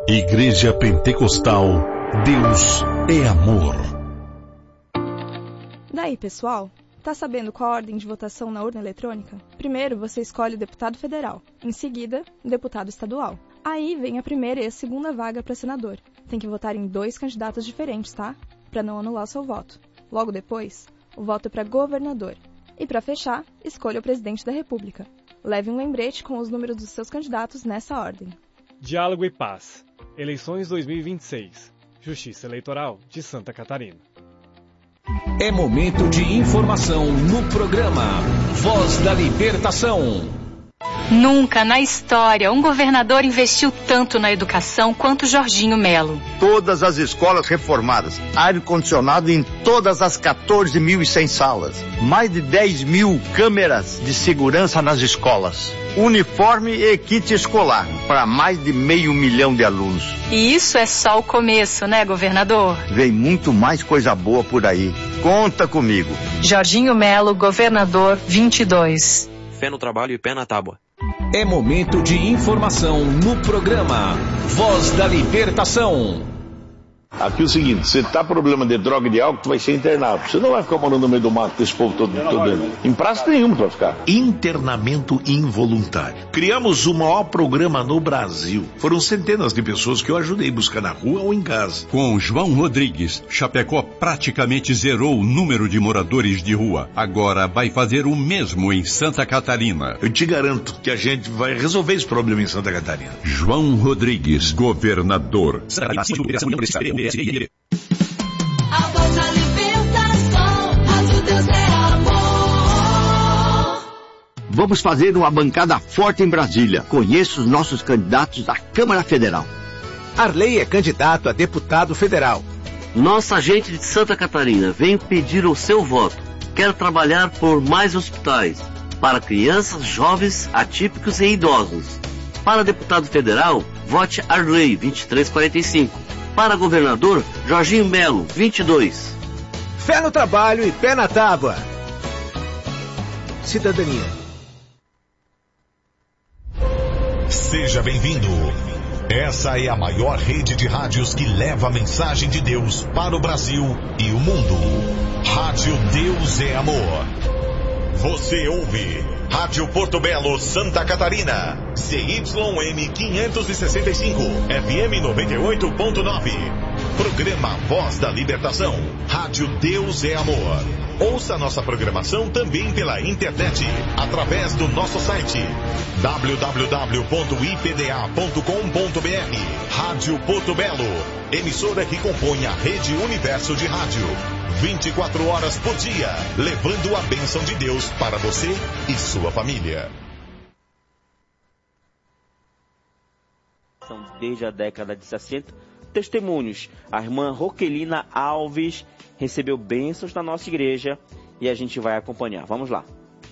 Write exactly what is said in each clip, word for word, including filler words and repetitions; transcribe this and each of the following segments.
Igreja Pentecostal, Deus é amor. Daí, pessoal, tá sabendo qual a ordem de votação na urna eletrônica? Primeiro, você escolhe o deputado federal. Em seguida, o deputado estadual. Aí vem a primeira e a segunda vaga para senador. Tem que votar em dois candidatos diferentes, tá? Para não anular o seu voto. Logo depois, o voto é para governador. E para fechar, escolha o presidente da República. Leve um lembrete com os números dos seus candidatos nessa ordem. Diálogo e Paz. Eleições dois mil e vinte e seis. Justiça Eleitoral de Santa Catarina. É momento de informação no programa Voz da Libertação. Nunca na história um governador investiu tanto na educação quanto Jorginho Melo. Todas as escolas reformadas, ar-condicionado em todas as quatorze mil e cem salas, mais de dez mil câmeras de segurança nas escolas, uniforme e kit escolar para mais de meio milhão de alunos. E isso é só o começo, né, governador? Vem muito mais coisa boa por aí. Conta comigo. Jorginho Melo, governador vinte e dois. Fé no trabalho e pé na tábua. É momento de informação no programa Voz da Libertação. Aqui é o seguinte, você tá com problema de droga e de álcool, tu vai ser internado. Você não vai ficar morando no meio do mato com esse povo todo, todo em praça nenhuma tu vai ficar. Internamento involuntário. Criamos o maior programa no Brasil. Foram centenas de pessoas que eu ajudei a buscar na rua ou em casa. Com João Rodrigues, Chapecó praticamente zerou o número de moradores de rua. Agora vai fazer o mesmo em Santa Catarina. Eu te garanto que a gente vai resolver esse problema em Santa Catarina. João Rodrigues, governador. A voz da libertação, Rádio Deus é amor. Vamos fazer uma bancada forte em Brasília. Conheço os nossos candidatos à Câmara Federal. Arley é candidato a deputado federal. Nossa gente de Santa Catarina vem pedir o seu voto. Quero trabalhar por mais hospitais para crianças, jovens, atípicos e idosos. Para deputado federal, vote Arley vinte e três quarenta e cinco. Para governador, Jorginho Melo, vinte e dois. Fé no trabalho e pé na tábua. Cidadania. Seja bem-vindo. Essa é a maior rede de rádios que leva a mensagem de Deus para o Brasil e o mundo. Rádio Deus é Amor. Você ouve Rádio Porto Belo, Santa Catarina. C Y M quinhentos e sessenta e cinco, F M noventa e oito ponto nove. Programa Voz da Libertação. Rádio Deus é Amor. Ouça nossa programação também pela internet, através do nosso site w w w ponto i p d a ponto com ponto b r. Rádio Porto Belo, emissora que compõe a rede Universo de Rádio. vinte e quatro horas por dia, levando a bênção de Deus para você e sua família. Desde a década de sessenta, testemunhos. A irmã Roquelina Alves recebeu bênçãos na nossa igreja e a gente vai acompanhar. Vamos lá.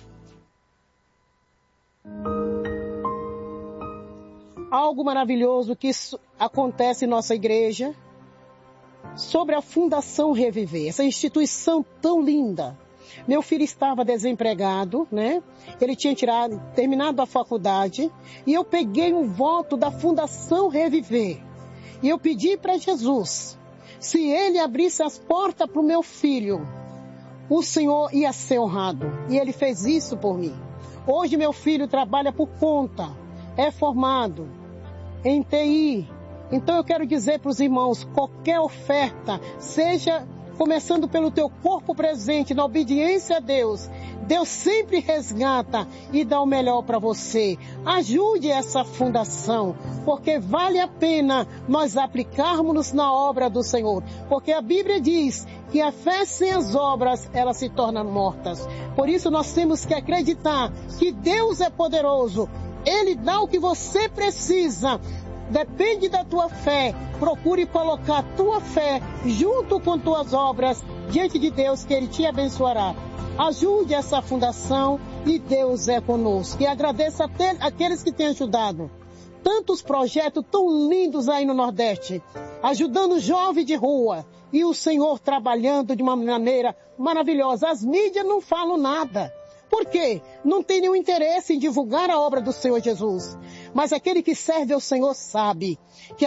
Algo maravilhoso que acontece em nossa igreja sobre a Fundação Reviver, essa instituição tão linda. Meu filho estava desempregado, né? Ele tinha tirado, terminado a faculdade, e eu peguei um voto da Fundação Reviver. E eu pedi para Jesus, se ele abrisse as portas para o meu filho, o Senhor ia ser honrado. E ele fez isso por mim. Hoje meu filho trabalha por conta, é formado em T I. Então eu quero dizer para os irmãos, qualquer oferta, seja começando pelo teu corpo presente, na obediência a Deus, Deus sempre resgata e dá o melhor para você. Ajude essa fundação, porque vale a pena nós aplicarmos na obra do Senhor. Porque a Bíblia diz que a fé sem as obras, elas se tornam mortas. Por isso nós temos que acreditar que Deus é poderoso. Ele dá o que você precisa. Depende da tua fé. Procure colocar a tua fé junto com tuas obras diante de Deus, que Ele te abençoará. Ajude essa fundação e Deus é conosco. E agradeça a aqueles que têm ajudado. Tantos projetos tão lindos aí no Nordeste, ajudando jovem de rua. E o Senhor trabalhando de uma maneira maravilhosa. As mídias não falam nada. Por quê? Não tem nenhum interesse em divulgar a obra do Senhor Jesus. Mas aquele que serve ao Senhor sabe que